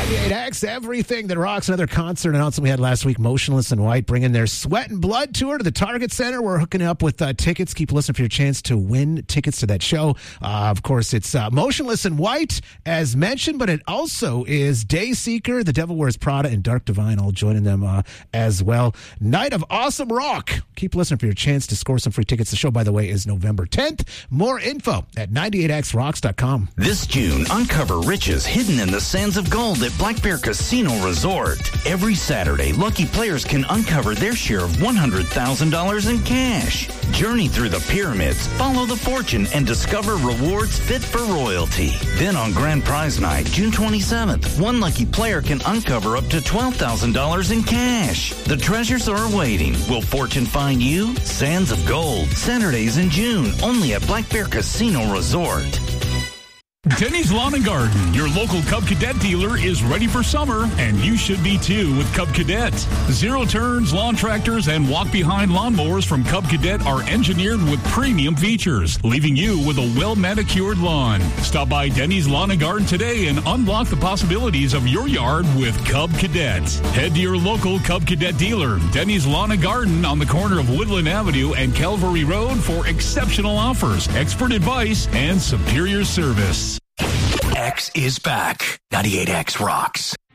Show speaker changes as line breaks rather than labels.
98X, everything that rocks. Another concert announcement we had last week, Motionless in White, bringing their Sweat and Blood tour to the Target Center. We're hooking up with tickets. Keep listening for your chance to win tickets to that show. Of course, it's Motionless in White, as mentioned, but it also is Dayseeker, The Devil Wears Prada, and Dark Divine all joining them as well. Night of Awesome Rock. Keep listening for your chance to score some free tickets. The show, by the way, is November 10th. More info at 98xrocks.com.
This June, uncover riches hidden in the sands of gold at Black Bear Casino Resort. Every Saturday, lucky players can uncover their share of $100,000 in cash. Journey through the pyramids, follow the fortune, and discover rewards fit for royalty. Then on Grand Prize Night, June 27th, one lucky player can uncover up to $12,000 in cash. The treasures are waiting. Will fortune find you? Sands of Gold, Saturdays in June, only at Black Bear Casino Resort.
Denny's Lawn and Garden, your local Cub Cadet dealer, is ready for summer, and you should be too with Cub Cadet. Zero turns, lawn tractors, and walk-behind lawnmowers from Cub Cadet are engineered with premium features, leaving you with a well-manicured lawn. Stop by Denny's Lawn and Garden today and unlock the possibilities of your yard with Cub Cadet. Head to your local Cub Cadet dealer, Denny's Lawn and Garden, on the corner of Woodland Avenue and Calvary Road for exceptional offers, expert advice, and superior service.
X is back. 98X rocks.